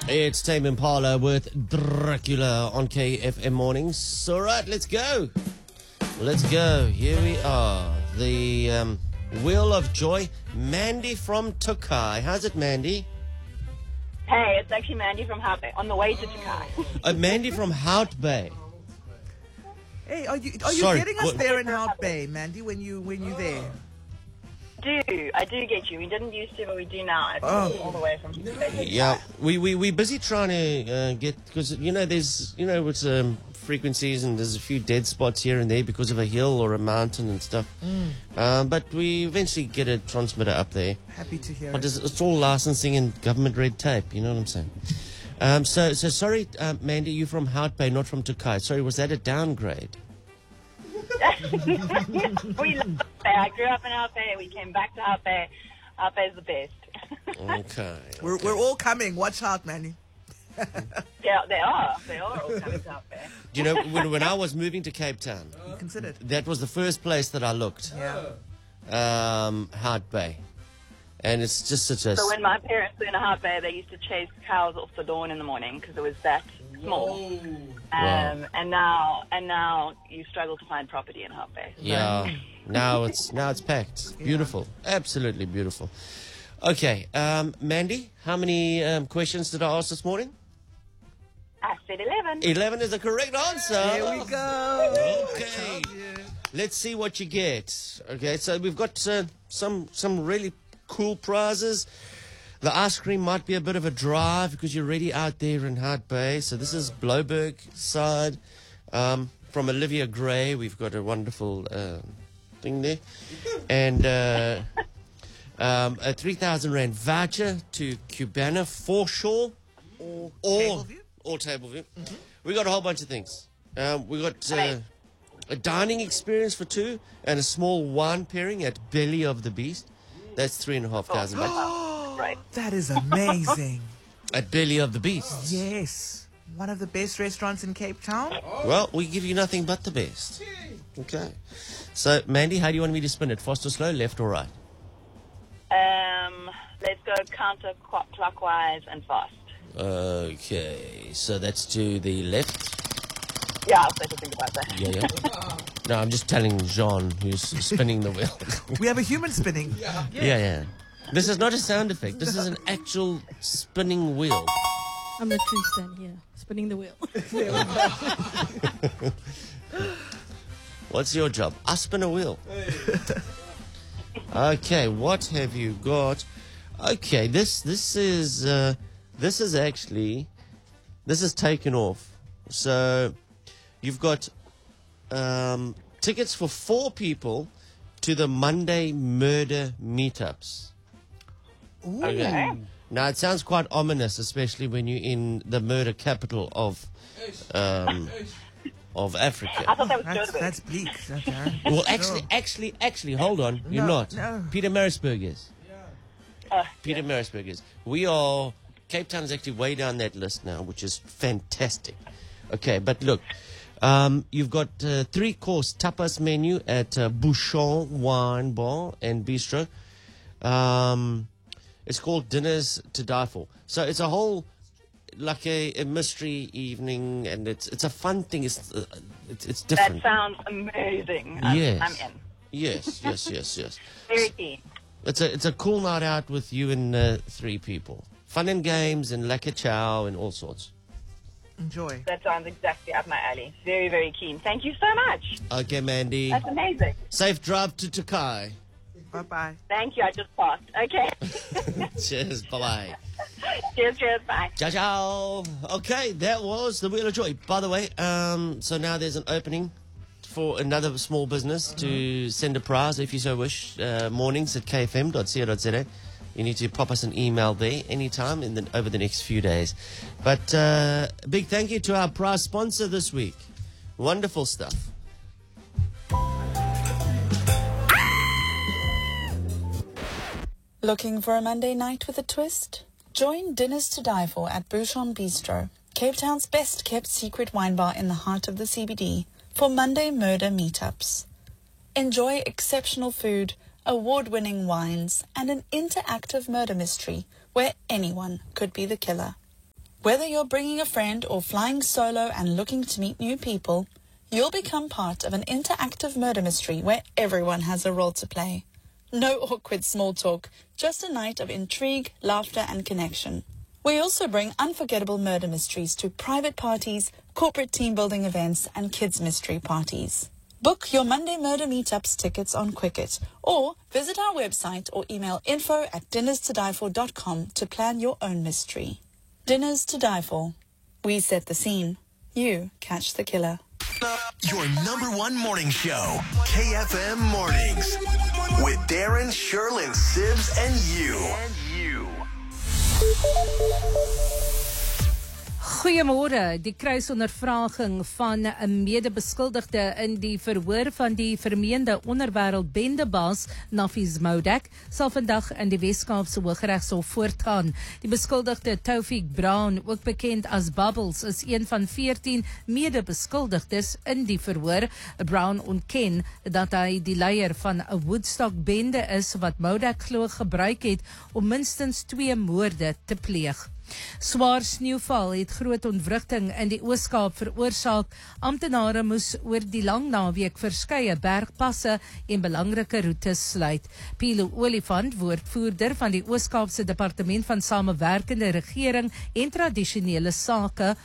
It's Tame Impala with Dracula on KFM Mornings. All right, let's go. Let's go. Here we are. The Wheel of Joy. Mandy from Tokai. How's it, Mandy? Hey, it's actually Mandy from Hout Bay, on the way to Tokai. Mandy from Hout Bay. Hey, are you Sorry, getting us what- there in Hout Bay, Mandy? When you there? I do get you. We didn't used to, but we do now. It's all the way from Yeah, we busy trying to get, because there's with frequencies and there's a few dead spots here and there because of a hill or a mountain and stuff. But we eventually get a transmitter up there. Happy to hear But it. it's all licensing and government red tape. You know what I'm saying? So sorry, Mandy, you from Hout Bay, not from Tokai. Sorry, was that a downgrade? We love Hout Bay. I grew up in Hout Bay. We came back to Hout Bay. Hout Bay is the best. Okay. We're all coming. Watch out, Mandy. Yeah, they are. They are all coming to Hout Bay. Do you know when I was moving to Cape Town, You considered. that was the first place that I looked. Yeah. Hout Bay, and it's just such a. So when my parents were in Hout Bay, they used to chase cows off the lawn in the morning because it was that small. Wow. And now you struggle to find property in Hout Bay. Yeah. Now it's packed. Beautiful. Absolutely beautiful. Okay, Mandy, how many questions did I ask this morning? I said 11. 11 is the correct answer. Here we go. Okay. Let's see what you get. Okay, so we've got some really cool prizes. The ice cream might be a bit of a drive because you're already out there in Hout Bay. So this is Bloberg side. From Olivia Gray, we've got a wonderful thing there. And a 3,000 Rand voucher to Cubana Foreshore. Or Tableview? Or Tableview. We got a whole bunch of things. We got a dining experience for two and a small wine pairing at Belly of the Beast. That's 3,500 bucks. Right. That is amazing. At Belly of the Beast. Yes. One of the best restaurants in Cape Town. Well, we give you nothing but the best. Okay. So, Mandy, how do you want me to spin it? Fast or slow, left or right? Let's go counterclockwise and fast. Okay. So that's to the left. Yeah, I'll start to think about that. Yeah. No, I'm just telling Jean who's spinning the wheel. We have a human spinning. Yeah. This is not a sound effect. This is an actual spinning wheel. I'm literally standing here, spinning the wheel. What's your job? I spin a wheel. Okay, what have you got? Okay, this is taken off. So you've got tickets for 4 people to the Monday murder meetups. Okay. Now it sounds quite ominous, especially when you're in the murder capital of Africa. I thought that was Joburg. That's bleak. Well, actually, hold on. You're No, not. no. Peter Marisburg is. Peter Marisburg is. We are. Cape Town is actually way down that list now, which is fantastic. Okay, but look, you've got 3-course tapas menu at Bouchon Wine Bar and Bistro. It's called Dinners to Die For. So it's a whole, like a mystery evening, and it's a fun thing. It's different. That sounds amazing. Yes. I'm in. Yes. Very keen. It's a cool night out with you and 3 people. Fun and games and lekker chow and all sorts. Enjoy. That sounds exactly up my alley. Very, very keen. Thank you so much. Okay, Mandy. That's amazing. Safe drive to Tokai. Bye-bye. Thank you. I just passed. Okay. Cheers. Bye-bye. Cheers. Bye. Ciao, ciao. Okay, that was the Wheel of Joy. By the way, so now there's an opening for another small business to send a prize, if you so wish. Mornings at kfm.co.za. You need to pop us an email there anytime over the next few days. But big thank you to our prize sponsor this week. Wonderful stuff. Looking for a Monday night with a twist? Join Dinners to Die For at Bouchon Bistro, Cape Town's best kept secret wine bar in the heart of the CBD, for Monday murder meetups. Enjoy exceptional food, award-winning wines, and an interactive murder mystery where anyone could be the killer. Whether you're bringing a friend or flying solo and looking to meet new people, you'll become part of an interactive murder mystery where everyone has a role to play. No awkward small talk, just a night of intrigue, laughter and connection. We also bring unforgettable murder mysteries to private parties, corporate team building events and kids mystery parties. Book your Monday Murder Meetups tickets on Quicket or visit our website or email info@dinnerstodiefor.com to plan your own mystery. Dinners to Die For. We set the scene. You catch the killer. Your number one morning show, KFM Mornings, with Darren, Sherlyn, Sibs, and you. Goeiemôre. Die kruisondervraging van 'n medebeskuldigde in die verhoor van die vermeende onderwêreldbendebaas Nafees Moudek sal vandag in die Wes-Kaapse Hooggeregshof voortgaan. Die beskuldigde Taufik Brown, ook bekend as Bubbles, is een van 14 medebeskuldigdes in die verhoor. Brown ontken dat hy die leier van 'n Woodstock-bende is wat Moudek glo gebruik het om minstens 2 moorde te pleeg. Swaar sneeuval het groot ontwrigting in die Oos-Kaap veroorsaak. Amptenare moes oor die lang naweek verskeie bergpasse en belangrike roetes sluit. Pilo Olifant, woordvoerder van die Oos-Kaapse Departement van Samewerkende Regering en Tradisionele Sake.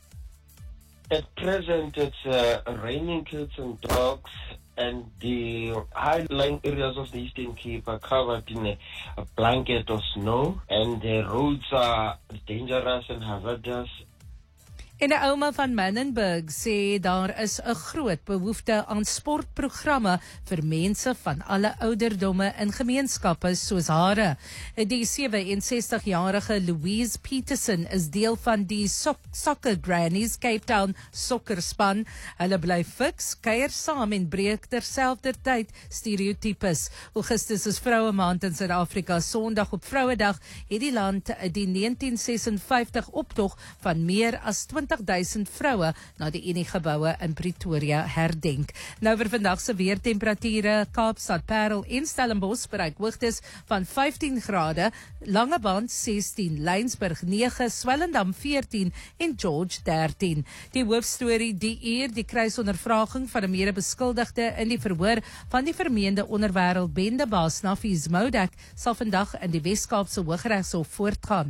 At present, it's raining kids and dogs, and the high-lying areas of the Eastern Cape are covered in a blanket of snow, and the roads are dangerous and hazardous. En 'n ouma van Manenberg sê daar is 'n groot behoefte aan sportprogramme vir mense van alle ouderdomme in gemeenskappe soos hare. Die 67-jarige Louise Peterson is deel van die Soccer Grannies Cape Town sokkerspan. Hulle bly fiks, kuier saam en breek terselfdertyd stereotypes. Augustus is Vroue Maand in Suid-Afrika. Sondag op Vrouedag het die land die 1956 optog van meer as 20.000 vroue na die Unie-geboue in Pretoria herdenk. Nou vir vandag se weertemperature: Kaapstad, Parel en Stellenbosch bereik hoogtes van 15 grade, Langebaan 16, Laingsburg 9, Swellendam 14 en George 13. Die hoofstorie die uur, die kruisondervraging van 'n medebeskuldigde in die verhoor van die vermeende onderwêreldbendebaas Nafees Moudek sal vandag in die Wes-Kaapse Hooggeregshof voortgaan.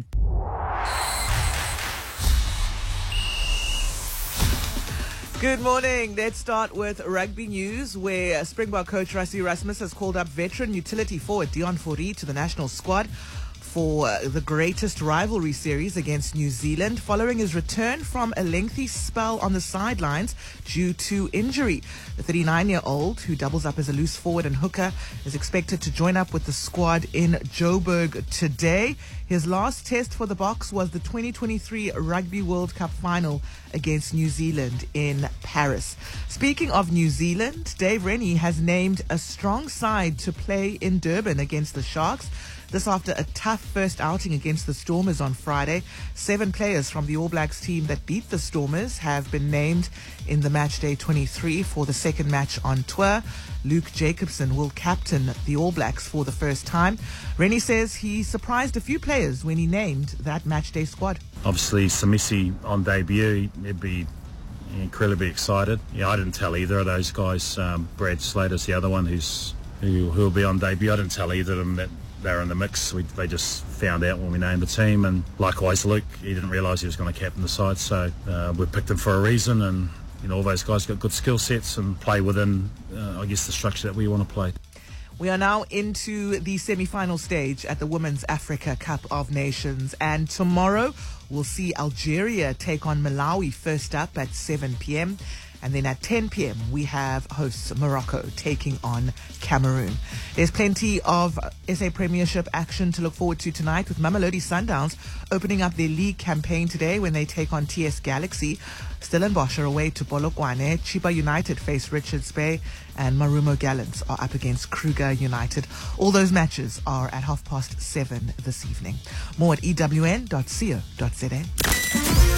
Good morning. Let's start with rugby news, where Springbok coach Rassie Erasmus has called up veteran utility forward Deon Fourie to the national squad for the greatest rivalry series against New Zealand, following his return from a lengthy spell on the sidelines due to injury. The 39-year-old, who doubles up as a loose forward and hooker, is expected to join up with the squad in Joburg today. His last test for the Boks was the 2023 Rugby World Cup final against New Zealand in Paris. Speaking of New Zealand, Dave Rennie has named a strong side to play in Durban against the Sharks. This after a tough first outing against the Stormers on Friday. 7 players from the All Blacks team that beat the Stormers have been named in the Matchday 23 for the second match on tour. Luke Jacobson will captain the All Blacks for the first time. Rennie says he surprised a few players when he named that Matchday squad. Obviously, Samisi on debut, he'd be incredibly excited. Yeah, I didn't tell either of those guys. Brad Slater's the other one who will be on debut. I didn't tell either of them that they're in the mix. They just found out when we named the team, and likewise Luke, he didn't realise he was going to captain the side, so we picked him for a reason, and all those guys got good skill sets and play within I guess the structure that we want to play. We are now into the semi-final stage at the Women's Africa Cup of Nations, and tomorrow we'll see Algeria take on Malawi first up at 7 p.m. And then at 10 p.m. we have hosts Morocco taking on Cameroon. There's plenty of SA Premiership action to look forward to tonight, with Mamelodi Sundowns opening up their league campaign today when they take on TS Galaxy. Stellenbosch are away to Polokwane. Chiba United face Richards Bay, and Marumo Gallants are up against Kruger United. All those matches are at 7:30 this evening. More at ewn.co.za.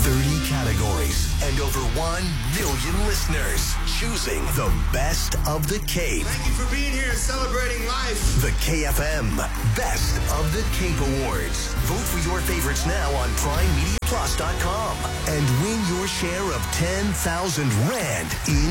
30 categories and over 1 million listeners choosing the best of the Cape. Thank you for being here and celebrating life. The KFM Best of the Cape Awards. Vote for your favorites now on PrimeMediaPlus.com and win your share of 10,000 Rand in